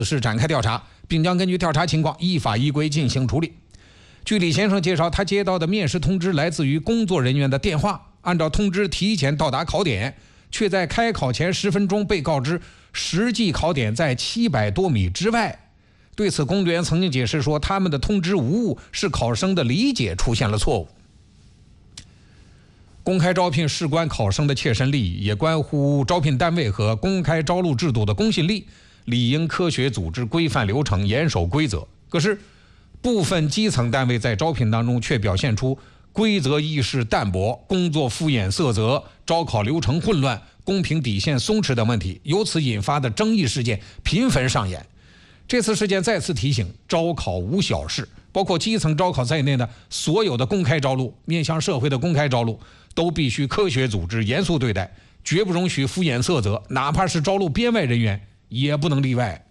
事展开调查，并将根据调查情况依法依规进行处理。据李先生介绍，他接到的面试通知来自于工作人员的电话，按照通知提前到达考点，却在开考前10分钟被告知实际考点在700多米之外。对此，工作人员曾经解释说，他们的通知无误，是考生的理解出现了错误。公开招聘事关考生的切身利益，也关乎招聘单位和公开招录制度的公信力，理应科学组织、规范流程、严守规则。可是部分基层单位在招聘当中却表现出规则意识淡薄、工作敷衍塞责、招考流程混乱、公平底线松弛等问题，由此引发的争议事件频繁上演。这次事件再次提醒，招考无小事，包括基层招考在内的所有的公开招录、面向社会的公开招录，都必须科学组织、严肃对待，绝不容许敷衍塞责，哪怕是招录编外人员也不能例外。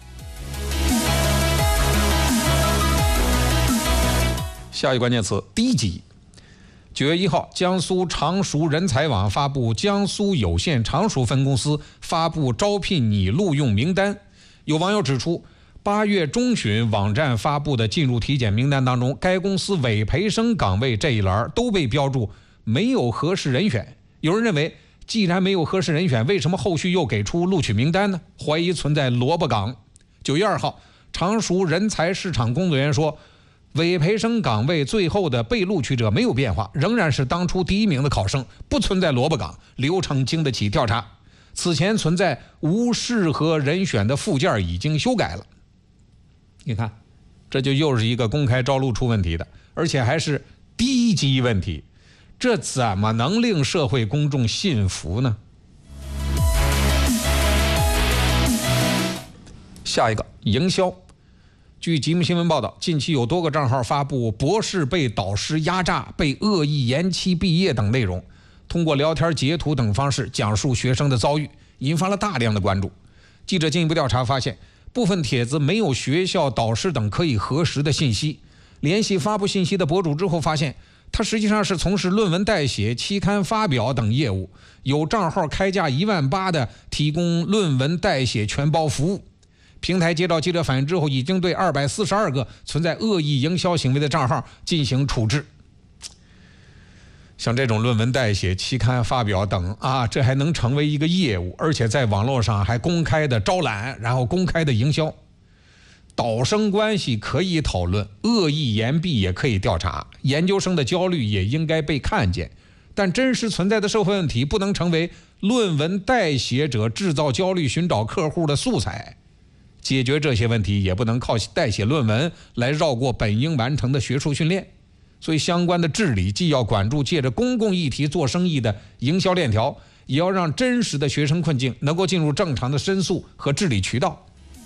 下一关键词：低级。9月1号，江苏常熟人才网发布江苏有线常熟分公司发布招聘拟录用名单。有网友指出，8月中旬网站发布的进入体检名单当中，该公司委培生岗位这一栏都被标注没有合适人选。有人认为，既然没有合适人选，为什么后续又给出录取名单呢？怀疑存在萝卜岗。9月2号，常熟人才市场工作人员说，委培生岗位最后的被录取者没有变化，仍然是当初第1名的考生，不存在萝卜岗，流程经得起调查。此前存在无适合人选的附件已经修改了。你看，这就又是一个公开招录出问题的，而且还是低级问题，这怎么能令社会公众信服呢？下一个，营销。据吉木新闻报道，近期有多个账号发布博士被导师压榨、被恶意延期毕业等内容，通过聊天截图等方式讲述学生的遭遇，引发了大量的关注。记者进一步调查发现，部分帖子没有学校、导师等可以核实的信息。联系发布信息的博主之后发现，他实际上是从事论文代写、期刊发表等业务，有账号开价18000的提供论文代写全包服务。平台接到记者反映之后，已经对242个存在恶意营销行为的账号进行处置。像这种论文代写、期刊发表等这还能成为一个业务，而且在网络上还公开的招揽，然后公开的营销。导生关系可以讨论，恶意言毕也可以调查，研究生的焦虑也应该被看见，但真实存在的社会问题不能成为论文代写者制造焦虑、寻找客户的素材。解决这些问题也不能靠代写论文来绕过本应完成的学术训练。所以相关的治理既要管住借着公共议题做生意的营销链条，也要让真实的学生困境能够进入正常的申诉和治理渠道。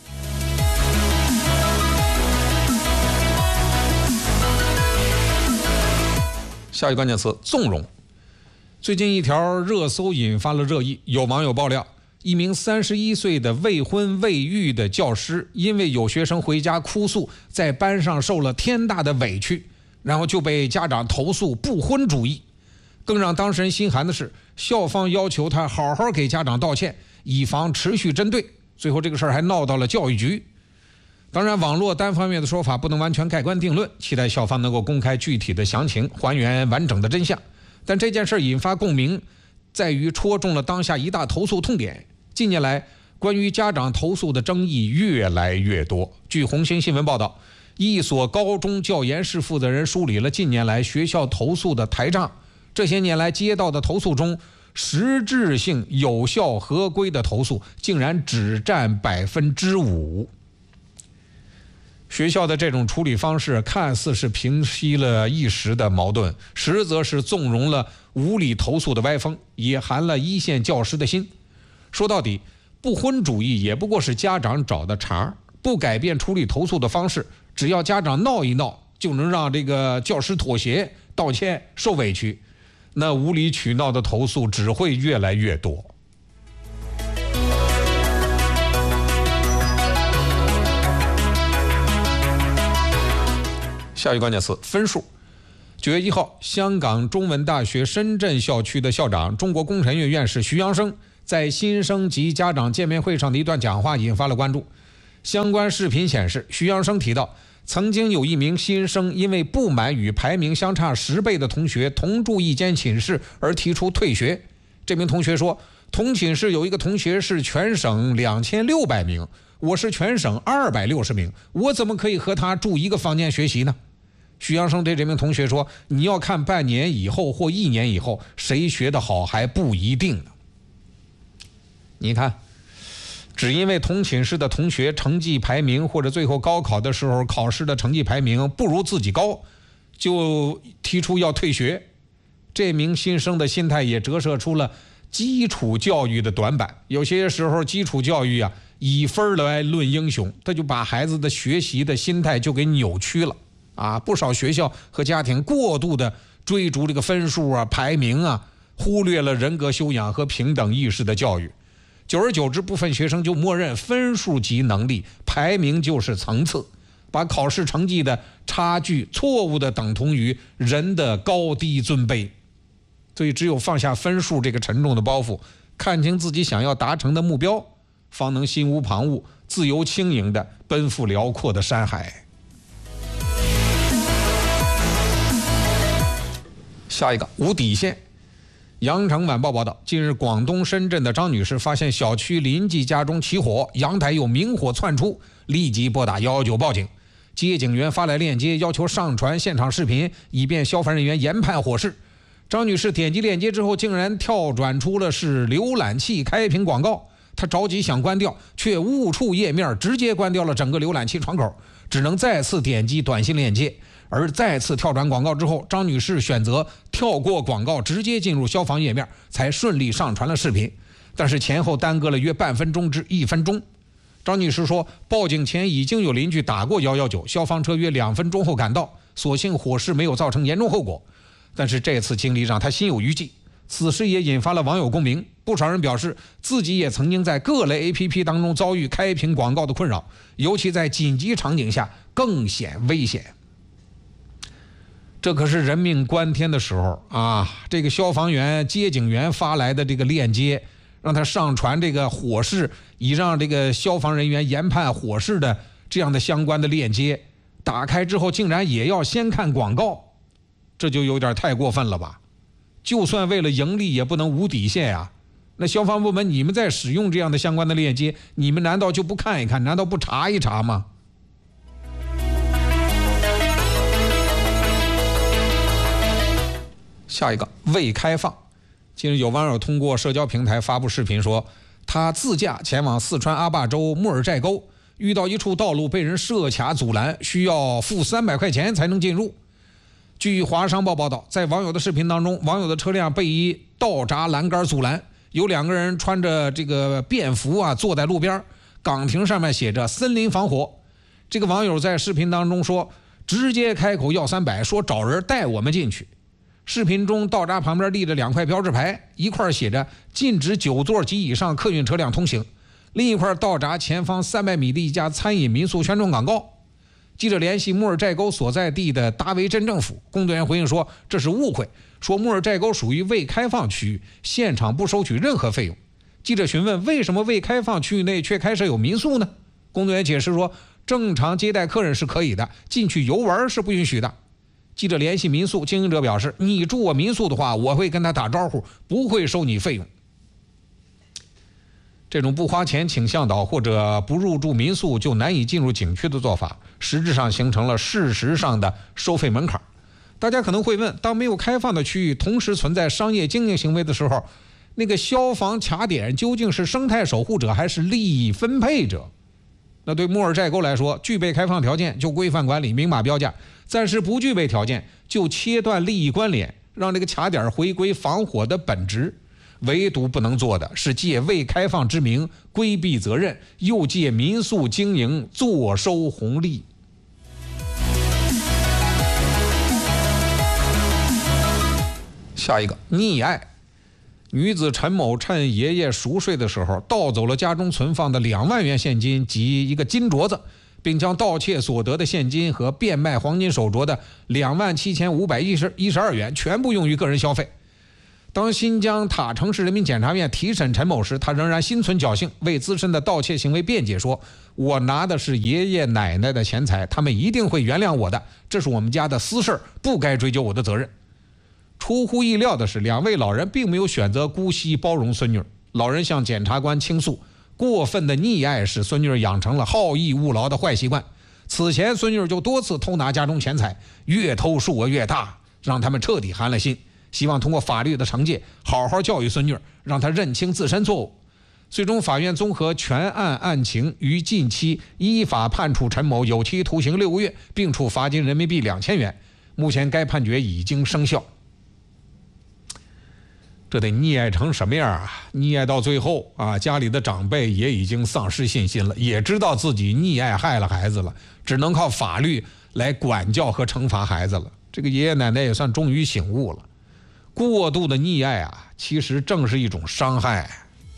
下一个关键词：纵容。最近一条热搜引发了热议，有网友爆料，一名31岁的未婚未育的教师，因为有学生回家哭诉在班上受了天大的委屈，然后就被家长投诉不婚主义。更让当事人心寒的是，校方要求他好好给家长道歉，以防持续针对。最后这个事儿还闹到了教育局。当然，网络单方面的说法不能完全盖棺定论，期待校方能够公开具体的详情，还原完整的真相。但这件事引发共鸣，在于戳中了当下一大投诉痛点。近年来，关于家长投诉的争议越来越多。据红星新闻报道，一所高中教研室负责人梳理了近年来学校投诉的台账，这些年来接到的投诉中，实质性有效合规的投诉竟然只占5%。学校的这种处理方式看似是平息了一时的矛盾，实则是纵容了无理投诉的歪风，也寒了一线教师的心。说到底，不婚主义也不过是家长找的茬，不改变处理投诉的方式，只要家长闹一闹，就能让这个教师妥协、道歉、受委屈，那无理取闹的投诉只会越来越多。下一个关键词：分数。9月1号，香港中文大学深圳校区的校长、中国工程院院士徐阳生在新生及家长见面会上的一段讲话引发了关注。 相关视频显示，徐阳生提到，曾经有一名新生因为不满与排名相差10倍的同学同住一间寝室而提出退学。这名同学说，同寝室有一个同学是全省2600名，我是全省260名，我怎么可以和他住一个房间学习呢？徐阳生对这名同学说，你要看半年以后或1年以后谁学得好还不一定呢。你看，只因为同寝室的同学成绩排名或者最后高考的时候考试的成绩排名不如自己高，就提出要退学。这名新生的心态也折射出了基础教育的短板。有些时候基础教育以分来论英雄，他就把孩子的学习的心态就给扭曲了不少学校和家庭过度的追逐这个分数排名忽略了人格修养和平等意识的教育。久而久之，部分学生就默认分数即能力，排名就是层次，把考试成绩的差距错误的等同于人的高低尊卑。所以只有放下分数这个沉重的包袱，看清自己想要达成的目标，方能心无旁骛，自由轻盈地奔赴辽阔的山海。下一个无底线。羊城晚报报道，近日广东深圳的张女士发现小区邻居家中起火，阳台有明火窜出，立即拨打119报警。接警员发来链接，要求上传现场视频，以便消防人员研判火势。张女士点击链接之后，竟然跳转出了是浏览器开屏广告，她着急想关掉，却误触页面，直接关掉了整个浏览器窗口，只能再次点击短信链接。而再次跳转广告之后，张女士选择跳过广告，直接进入消防页面，才顺利上传了视频。但是前后耽搁了约半分钟至1分钟。张女士说，报警前已经有邻居打过119，消防车约2分钟后赶到，所幸火势没有造成严重后果。但是这次经历让她心有余悸，此事也引发了网友共鸣。不少人表示，自己也曾经在各类 APP 当中遭遇开屏广告的困扰，尤其在紧急场景下更显危险。这可是人命关天的时候这个消防员、接警员发来的这个链接，让他上传这个火势，以让这个消防人员研判火势的这样的相关的链接，打开之后竟然也要先看广告，这就有点太过分了吧？就算为了盈利，也不能无底线呀。那消防部门，你们在使用这样的相关的链接，你们难道就不看一看，难道不查一查吗？下一个未开放。近日有网友通过社交平台发布视频说，他自驾前往四川阿坝州木尔寨沟，遇到一处道路被人设卡阻拦，需要付300块钱才能进入。据华商报报道，在网友的视频当中，网友的车辆被一道闸栏杆阻拦，有2个人穿着这个便服坐在路边，岗亭上面写着森林防火。这个网友在视频当中说，直接开口要300，说找人带我们进去。视频中道闸旁边立着2块标志牌，一块写着禁止9座及以上客运车辆通行，另一块道闸前方300米的一家餐饮民宿宣传广告。记者联系木尔寨沟所在地的达维镇政府，工作人员回应说这是误会，说木尔寨沟属于未开放区域，现场不收取任何费用。记者询问为什么未开放区域内却开设有民宿呢？工作人员解释说，正常接待客人是可以的，进去游玩是不允许的。记者联系民宿经营者表示，你住我民宿的话，我会跟他打招呼，不会收你费用。这种不花钱请向导或者不入住民宿就难以进入景区的做法，实质上形成了事实上的收费门槛。大家可能会问，当没有开放的区域同时存在商业经营行为的时候，那个消防卡点究竟是生态守护者还是利益分配者？那对木尔寨沟来说，具备开放条件就规范管理，明码标价；暂时不具备条件就切断利益关联，让这个卡点回归防火的本质。唯独不能做的是借未开放之名规避责任，又借民宿经营坐收红利。下一个溺爱。女子陈某趁爷爷熟睡的时候，盗走了家中存放的2万元现金及一个金镯子，并将盗窃所得的现金和变卖黄金手镯的27512元全部用于个人消费。 当新疆塔城市人民检察院提审陈某时，他仍然心存侥幸，为自身的盗窃行为辩解说：“我拿的是爷爷奶奶的钱财，他们一定会原谅我的，这是我们家的私事，不该追究我的责任。”出乎意料的是，两位老人并没有选择姑息包容孙女。老人向检察官倾诉，过分的溺爱使孙女养成了好逸恶劳的坏习惯。此前孙女就多次偷拿家中钱财，越偷数额越大，让他们彻底寒了心，希望通过法律的惩戒好好教育孙女，让她认清自身错误。最终法院综合全案案情，于近期依法判处陈某有期徒刑6个月，并处罚金人民币2000元。目前该判决已经生效。这得溺爱成什么样啊？溺爱到最后啊，家里的长辈也已经丧失信心了，也知道自己溺爱害了孩子了，只能靠法律来管教和惩罚孩子了。这个爷爷奶奶也算终于醒悟了，过度的溺爱啊，其实正是一种伤害。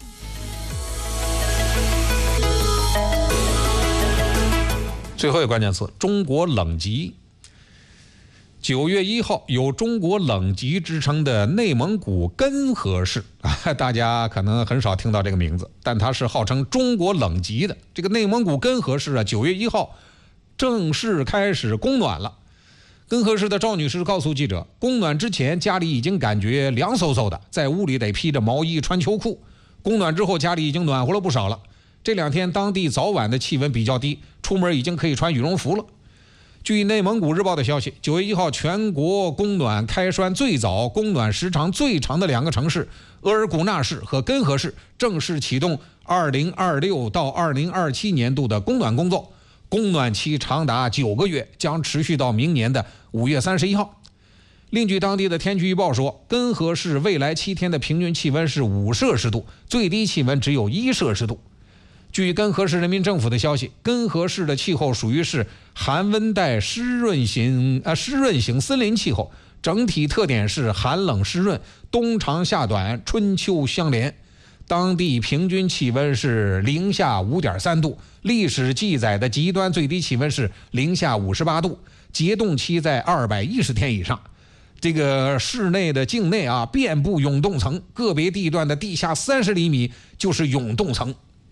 最后一个关键词：中国冷极。9月1号，有中国冷极之称的内蒙古根河市大家可能很少听到这个名字，但它是号称中国冷极的。这个内蒙古根河市9月1号正式开始供暖了。根河市的赵女士告诉记者，供暖之前家里已经感觉凉飕飕的，在屋里得披着毛衣穿秋裤。供暖之后家里已经暖和了不少了。这2天当地早晚的气温比较低，出门已经可以穿羽绒服了。据内蒙古日报的消息，9月1号全国供暖开栓最早、供暖时长最长的2个城市额尔古纳市和根河市正式启动2026到2027年度的供暖工作，供暖期长达9个月，将持续到明年的5月31号。另据当地的天气预报说，根河市未来7天的平均气温是5摄氏度，最低气温只有1摄氏度。据根河市人民政府的消息，根河市的气候属于是寒温带湿润型森林气候，整体特点是寒冷湿润，冬长夏短，春秋相连。当地平均气温是零下5.3度，历史记载的极端最低气温是零下58度，节冻期在210天以上。这个室内的境内啊，遍布永冻层，个别地段的地下30厘米就是永冻层。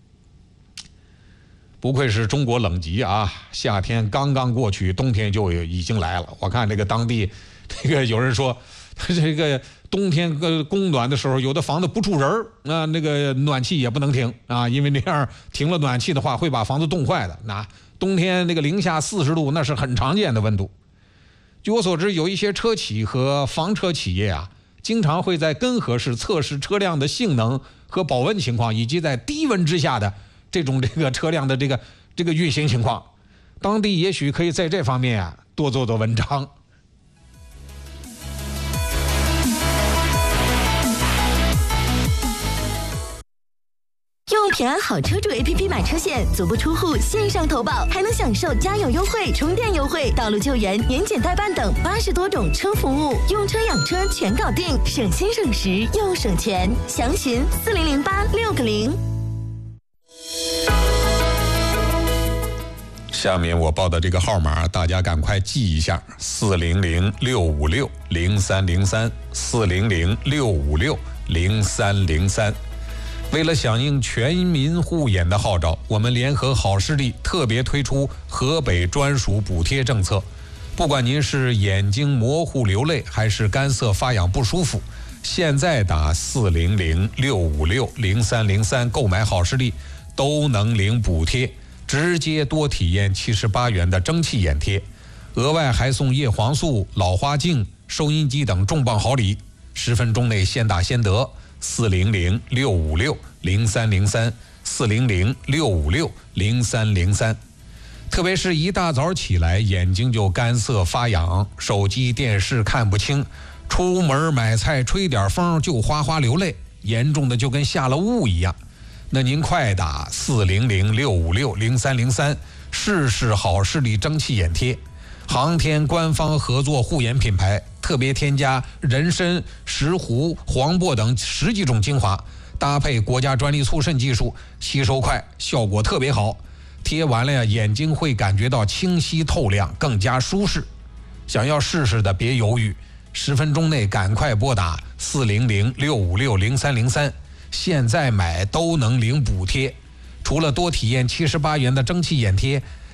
不愧是中国冷极啊！夏天刚刚过去，冬天就已经来了。我看这个当地，这个有人说，这个冬天供暖的时候，有的房子不住人啊，那个暖气也不能停啊，因为那样停了暖气的话，会把房子冻坏的。那冬天那个零下40度，那是很常见的温度。据我所知，有一些车企和房车企业啊，经常会在根河市测试车辆的性能和保温情况，以及在低温之下的这个车辆的这个运行情况，当地也许可以在这方面啊多做做文章。 用平安好车主 APP 买车险，足不出户线上投保，还能享受加油优惠、充电优惠、道路救援、年检代办等80多种车服务，用车养车全搞定，省心省时又省钱。详询400860。 下面我报的这个号码，大家赶快记一下：400-656-0303，400-656-0303。为了响应全民护眼的号召，我们联合好视力特别推出河北专属补贴政策。不管您是眼睛模糊流泪，还是干涩发痒不舒服，现在打400-656-0303购买好视力都能领补贴，直接多体验78元的蒸汽眼贴，额外还送叶黄素、老花镜、收音机等重磅好礼，10分钟内先打先得。400-656-0303，400-656-0303。特别是一大早起来，眼睛就干涩发痒，手机电视看不清，出门买菜吹点风就哗哗流泪，严重的就跟下了雾一样。那您快打400-656-0303，试试好视力蒸汽眼贴。航天官方合作护眼品牌，特别添加人参、石斛、黄柏等10几种精华，搭配国家专利促渗技术，吸收快，效果特别好。贴完了呀，眼睛会感觉到清晰透亮，更加舒适。想要试试的别犹豫， 10分钟内赶快拨打400-656-0303，现在买都能领补贴。除了多体验78元的蒸汽眼贴，